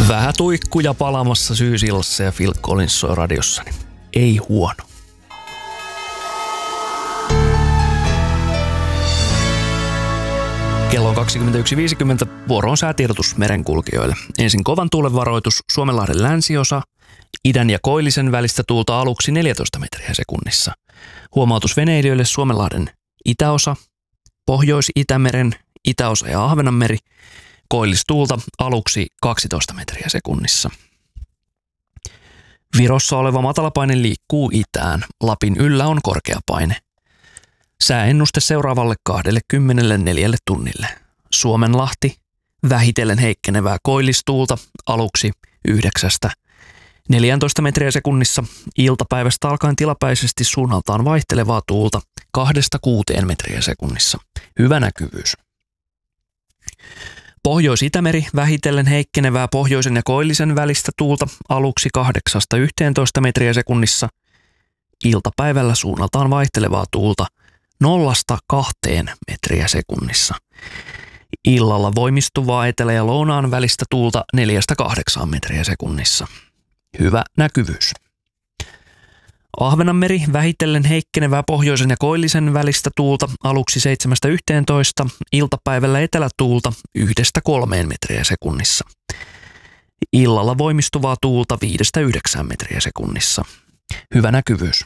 Vähän tuikkuja palamassa syysillassa ja Phil Collins soi radiossani. Ei huono. Kello on 21.50. Vuoro on säätiedotus merenkulkijoille. Ensin kovan tuulen varoitus Suomenlahden länsiosa. Idän ja Koillisen välistä tuulta aluksi 14 metriä sekunnissa. Huomautus veneilijöille Suomenlahden itäosa, Pohjois-Itämeren itäosa ja Ahvenanmeri. Koillistuulta aluksi 12 metriä sekunnissa. Virossa oleva matalapaine liikkuu itään. Lapin yllä on korkea paine. Sääennuste seuraavalle 24 tunnille. Suomenlahti, vähitellen heikkenevää koillistuulta aluksi 9–14 metriä sekunnissa. Iltapäivästä alkaen tilapäisesti suunnaltaan vaihtelevaa tuulta 2–6 metriä sekunnissa. Hyvä näkyvyys. Pohjois-Itämeri vähitellen heikkenevää pohjoisen ja koillisen välistä tuulta aluksi 8–11 metriä sekunnissa. Iltapäivällä suunnaltaan vaihtelevaa tuulta 0–2 metriä sekunnissa. Illalla voimistuvaa etelä- ja lounaan välistä tuulta 4–8 metriä sekunnissa. Hyvä näkyvyys. Ahvenanmeri vähitellen heikkenevää pohjoisen ja koillisen välistä tuulta aluksi 7–11, iltapäivällä etelätuulta 1–3 metriä sekunnissa. Illalla voimistuvaa tuulta 5–9 metriä sekunnissa. Hyvä näkyvyys.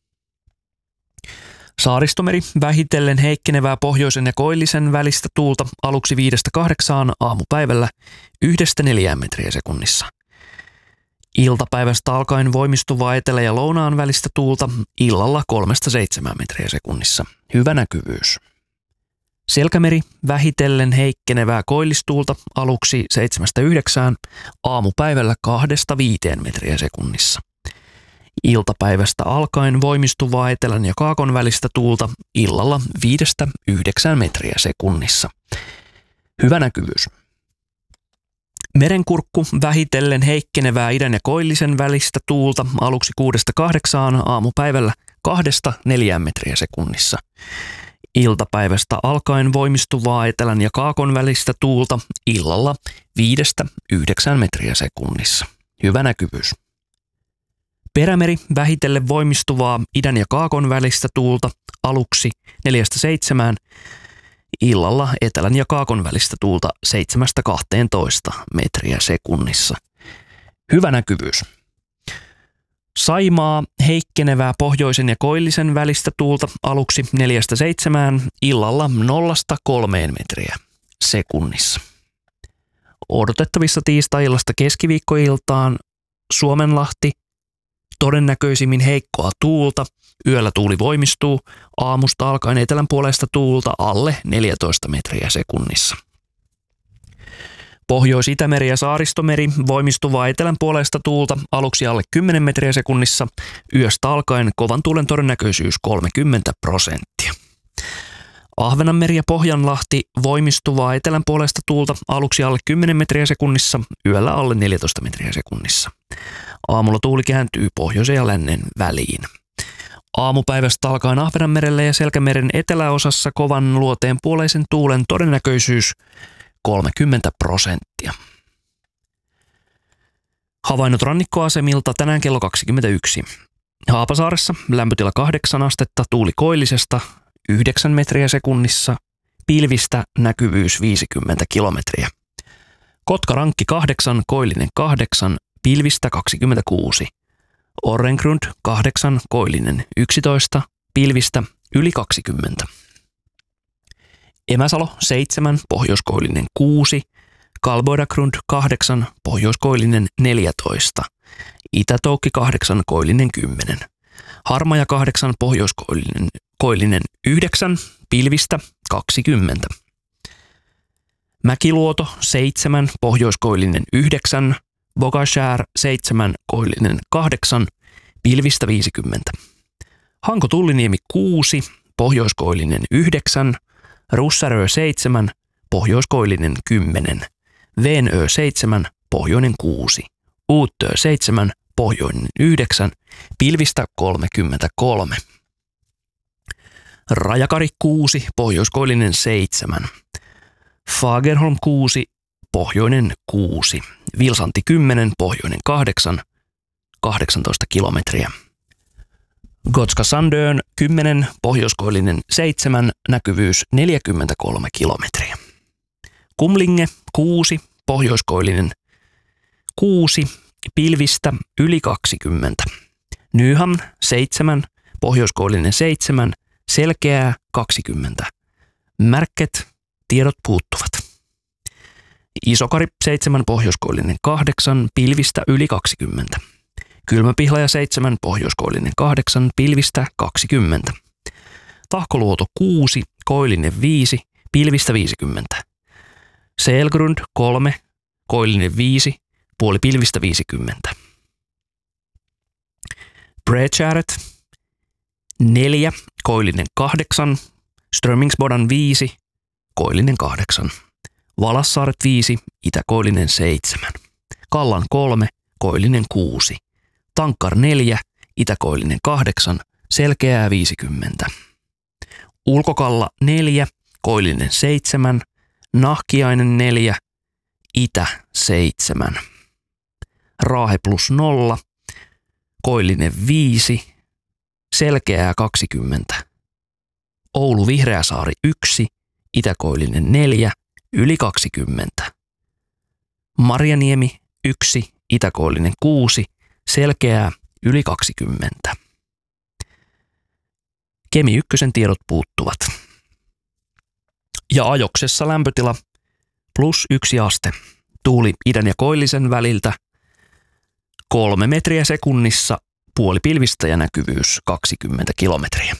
Saaristomeri vähitellen heikkenevää pohjoisen ja koillisen välistä tuulta aluksi 5–8, aamupäivällä 1–4 metriä sekunnissa. Iltapäivästä alkaen voimistuvaa etelä- ja lounaan välistä tuulta illalla 3–7 metriä sekunnissa. Hyvä näkyvyys. Selkämeri vähitellen heikkenevää koillistuulta aluksi 7–9, aamupäivällä 2–5 metriä sekunnissa. Iltapäivästä alkaen voimistuvaa etelän ja kaakon välistä tuulta illalla 5–9 metriä sekunnissa. Hyvä näkyvyys. Merenkurkku vähitellen heikkenevää idän ja koillisen välistä tuulta aluksi 6–8, aamupäivällä 2–4 metriä sekunnissa. Iltapäivästä alkaen voimistuvaa etelän ja kaakon välistä tuulta illalla 5–9 metriä sekunnissa. Hyvä näkyvyys. Perämeri vähitellen voimistuvaa idän ja kaakon välistä tuulta aluksi 4–7, illalla etelän ja kaakon välistä tuulta 7–12 metriä sekunnissa. Hyvä näkyvyys. Saimaa heikkenevää pohjoisen ja koillisen välistä tuulta aluksi 4–7, illalla 0–3 metriä sekunnissa. Odotettavissa tiistai-illasta keskiviikkoiltaan Suomenlahti, todennäköisimmin heikkoa tuulta, yöllä tuuli voimistuu, aamusta alkaen etelän puolesta tuulta alle 14 metriä sekunnissa. Pohjois-Itämeri ja Saaristomeri voimistuvaa etelän puolesta tuulta aluksi alle 10 metriä sekunnissa, yöstä alkaen kovan tuulen todennäköisyys 30%. Ahvenanmeri ja Pohjanlahti voimistuvaa etelän puolesta tuulta aluksi alle 10 metriä sekunnissa, yöllä alle 14 metriä sekunnissa. Aamulla tuuli kääntyy pohjoisen ja lännen väliin. Aamupäivästä alkaen Ahvenanmerellä ja Selkämeren eteläosassa kovan luoteen puoleisen tuulen todennäköisyys 30%. Havainnot rannikkoasemilta tänään kello 21. Haapasaaressa lämpötila 8 astetta, tuuli koillisesta 9 metriä sekunnissa, pilvistä näkyvyys 50 kilometriä. Kotkarankki 8, koillinen 8, pilvistä 26. Orrengrund 8, koillinen 11, pilvistä yli 20. Emäsalo 7, pohjoiskoillinen 6, Kalboidagrund 8, pohjoiskoillinen 14, Itätoukki 8, koillinen 10, Harmaja 8, pohjoiskoillinen 9, pilvistä 20. Mäkiluoto 7, pohjoiskoillinen 9, Bogashär 7, koillinen 8, pilvistä 50. Hanko-Tulliniemi 6, pohjoiskoillinen 9, Russarö 7, pohjoiskoillinen 10, Veenö 7, pohjoinen 6, Uuttö 7, pohjoinen 9, pilvistä 33. Rajakari 6, pohjoiskoillinen 7, Fagerholm 6, pohjoinen 6. Vilsanti 10, pohjoinen 8, 18 kilometriä. Gotska Sandön 10, pohjoiskoillinen 7, näkyvyys 43 kilometriä. Kumlinge 6, pohjoiskoillinen 6, pilvistä yli 20. Nyham 7, pohjoiskoillinen 7, selkeää 20. Märket, tiedot puuttuvat. Isokari 7, pohjoiskoillinen 8, pilvistä yli 20. Kylmäpihlaja 7, pohjoiskoillinen 8, pilvistä 20. Tahkoluoto 6, koillinen 5, pilvistä 50. Selgrund 3, koillinen 5, puoli pilvistä 50. Bredskäret 4, koillinen 8, Strömingsbodan 5, koillinen 8. Valassaaret 5, itäkoillinen 7. Kallan 3, koillinen 6. Tankkar 4, itäkoillinen 8, selkeää 50. Ulkokalla 4, koillinen 7, Nahkiainen 4, itä 7. Raahe plus 0, koillinen 5, selkeää 20. Oulu Vihreäsaari 1, itäkoillinen 4, yli 20. Marjaniemi 1, itäkoillinen 6, selkeää yli 20. Kemi 1 tiedot puuttuvat. Ja Ajoksessa lämpötila plus 1 aste. Tuuli idän ja koillisen väliltä 3 metriä sekunnissa, puoli pilvistä ja näkyvyys 20 kilometriä.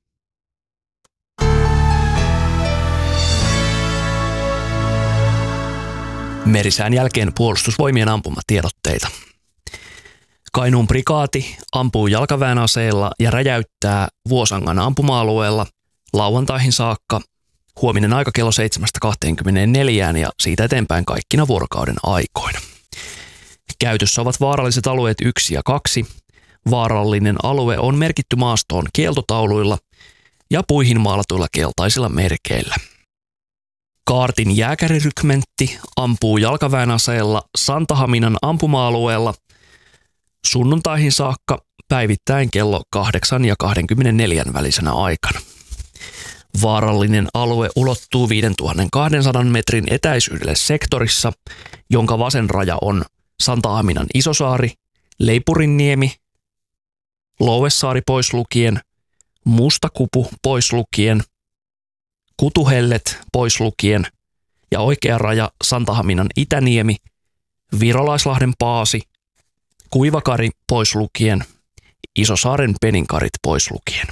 Merisään jälkeen puolustusvoimien ampumatiedotteita. Kainuun prikaati ampuu jalkaväenaseella ja räjäyttää Vuosangan ampuma-alueella lauantaihin saakka. Huominen aika kello 7.24 ja siitä eteenpäin kaikkina vuorokauden aikoina. Käytössä ovat vaaralliset alueet 1 ja 2. Vaarallinen alue on merkitty maastoon kieltotauluilla ja puihin maalatuilla keltaisilla merkeillä. Kaartin jääkärirykmentti ampuu jalkaväenaseella Santahaminan ampuma-alueella sunnuntaihin saakka päivittäin kello 8 ja 24 välisenä aikana. Vaarallinen alue ulottuu 5200 metrin etäisyydelle sektorissa, jonka vasen raja on Santahaminan Isosaari, Leipurinniemi, Louesaari pois lukien, Mustakupu pois lukien, Kutuhellet pois lukien ja oikea raja Santahaminan Itäniemi, Virolaislahden Paasi, Kuivakari pois lukien, Isosaaren Peninkarit pois lukien.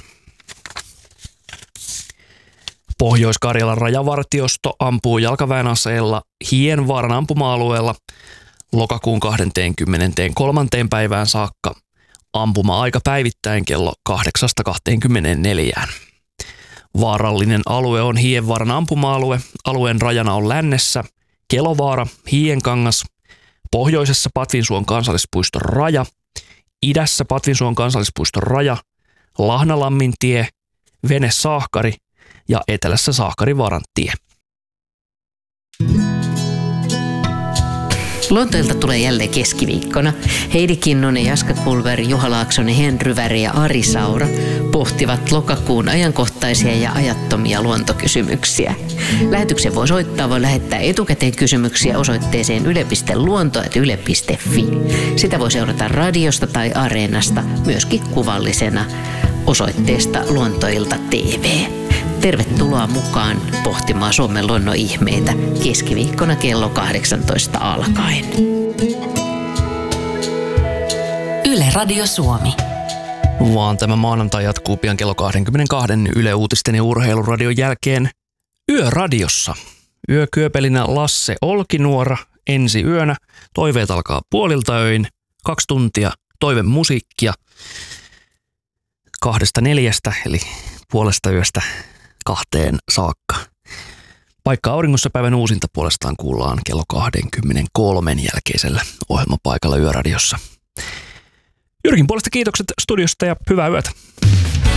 Pohjois-Karjalan rajavartiosto ampuu jalkaväenaseella Hienvaaran ampuma-alueella lokakuun 23. päivään saakka. Ampuma-aika päivittäin kello 8.24. Vaarallinen alue on Hienvaaran ampuma-alue. Alueen rajana on lännessä Kelovaara, Hienkangas, pohjoisessa Patvinsuon kansallispuiston raja, idässä Patvinsuon kansallispuiston raja, Lahnalammintie, Vene-Saahkari ja etelässä Saahkarivaaran tie. Lontoilta tulee jälleen keskiviikkona. Heidi Kinnunen, Jaska Kulveri, Juha Laaksonen, Henry Väri ja Ari Saura pohtivat lokakuun ajankohtaisia ja ajattomia luontokysymyksiä. Lähetyksen voi soittaa, voi lähettää etukäteen kysymyksiä osoitteeseen yle.luonto@yle.fi. Sitä voi seurata radiosta tai Areenasta, myöskin kuvallisena osoitteesta Luontoilta TV. Tervetuloa mukaan pohtimaan Suomen luonnon ihmeitä keskiviikkona kello 18 alkaen. Yle Radio Suomi. Vaan tämä maanantai jatkuu pian kello 22 Yle Uutisten ja Urheiluradion jälkeen Yöradiossa. Yökyöpelinä Lasse Olkinuora ensi yönä. Toiveet alkaa puolilta öin. 2 tuntia toivemusiikkia 2-4, eli puolesta yöstä 2 saakka. Paikka auringossa päivän uusinta puolestaan kuullaan kello 23 jälkeisellä ohjelmapaikalla Yöradiossa. Jyrkin puolesta kiitokset studiosta ja hyvää yötä.